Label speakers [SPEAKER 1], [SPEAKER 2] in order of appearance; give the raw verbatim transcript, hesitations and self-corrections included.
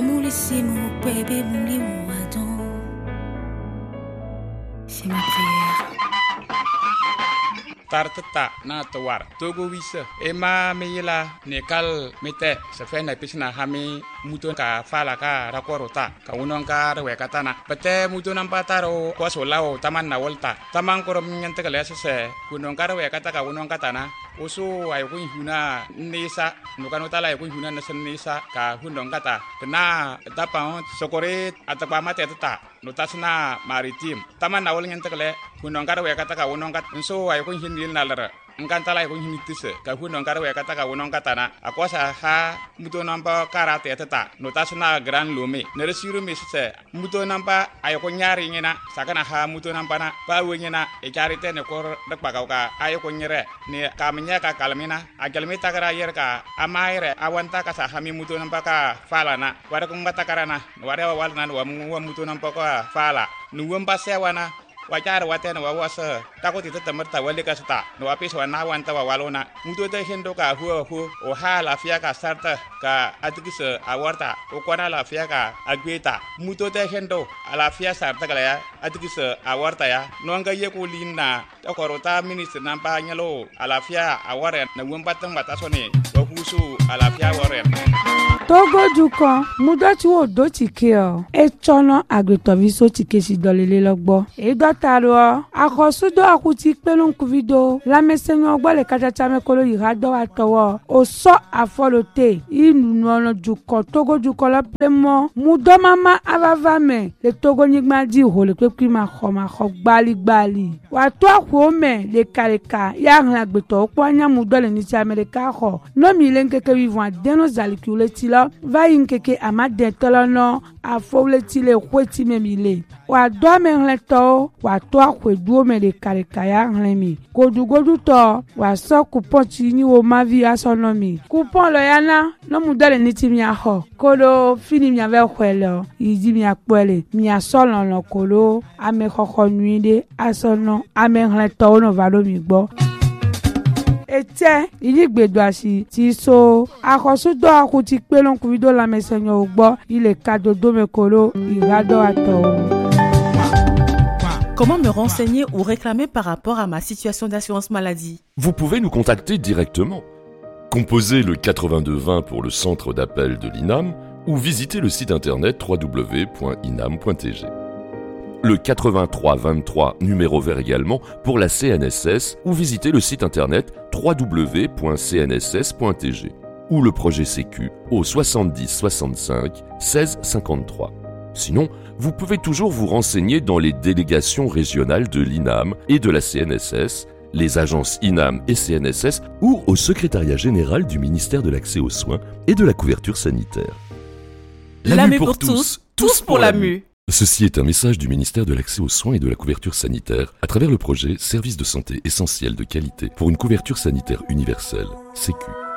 [SPEAKER 1] Omulissimo, baby, mouli ouadon. C'est ma prière.
[SPEAKER 2] Tartata na tawar togo wisa ema meyila nekal mete se fe na pisna hami muto ka fala ka rakorota ka unon ka rewe katana pete muto nampa taro ko so lao taman na volta taman ko nyante kale se kunon ka rewe kata ka unon katana oso ay ko huna nisa no kanota la ko huna na nisa ka hunon kata tena tapa sokore atapa mate tata notasna maritim taman na wol nyante kale kunon ka rewe kata ka unon kat so ay ko hin nalara nganta la ko hinitise ka hu non karwe kata ka wonon katana akosa ha muto namba karate tata notasna gran lome ne resiru misse muto namba ay ko nyari ngina sakana ha muto namba na ba wengina e charite ne ko dak bagaw ka ay ko nyere ne kamnya ka kalmina agalmi takara yer ka amaire awanta ka sa hami muto namba ka fala na wara ko ngata karana wara wal nan wa muto namba ka fala nuwamba sewana wajar watena wawasa takoti tatamarta wale kasta no apis wana wanta walona muto te hendo ka hu hu o ha la fia ka sarta ka atikisa awarta o kwana la fia ka agweta muto te hendo ala fia sarta kala ya atikisa awarta ya no nga ye ko linna takorota minister nampa nyalo ala fia aware na wembatan batasone wa husu ala fia aware
[SPEAKER 3] Togo dukan mudo ti wo do tike o e chono agretoviso tike si dolele logbo e dotaro akosudo akuti pelun kuvido la mesenyo ogbo le kachacha mekolo irado atowo o so afolote inu no dukan Togo dukan la plemo mudo mama avavame le Togo nigma di ho le pepi ma khoma kho gbali gbali wa to akwo me le kaleka ya ran agbeto opo anya mudo le ni ti America kho no mi le nkeke vivant deno zalikule ti la va inkeke amade tolono afowleti le kweti memile wa do me nleto wa to akwedu me le kareka ya nlemi godugodu to wa so coupon ti ni wo ma vi asonomi coupon lo yana no mudale ni ti mi aho kolo fini mi ave kwelo idi mi apele mi asolo lo kolo ame koko nuide asono ame nleto no valo mi gbo ete iligbedo asi ti so akosudo akuti pelon kuvido la mesenyo ogbo ile kadodo mekolo irado ato.
[SPEAKER 4] Comment me renseigner ou réclamer par rapport à ma situation d'assurance maladie?
[SPEAKER 5] Vous pouvez nous contacter directement. Composez le quatre-vingt-deux vingt pour le centre d'appel de l'I N A M ou visitez le site internet w w w point inam point t g. Le quatre-vingt-trois vingt-trois numéro vert également pour la C N S S ou visitez le site internet w w w point c n s s point t g ou le projet Sécu au soixante-dix soixante-cinq seize cinquante-trois. Sinon, vous pouvez toujours vous renseigner dans les délégations régionales de l'I N A M et de la C N S S, les agences I N A M et C N S S ou au secrétariat général du ministère de l'accès aux soins et de la couverture sanitaire.
[SPEAKER 4] La mue pour tous, tous pour la mue.
[SPEAKER 5] Ceci est un message du ministère de l'accès aux soins et de la couverture sanitaire à travers le projet Services de santé essentiels de qualité pour une couverture sanitaire universelle, Sécu.